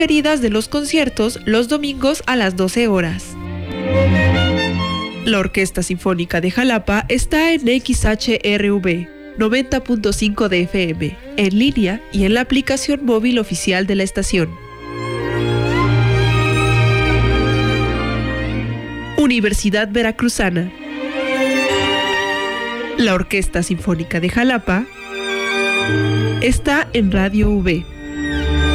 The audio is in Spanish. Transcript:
preferidas de los conciertos los domingos a las 12 horas. La Orquesta Sinfónica de Jalapa está en XHRV 90.5 de FM, en línea y en la aplicación móvil oficial de la estación. Universidad Veracruzana. La Orquesta Sinfónica de Jalapa está en Radio V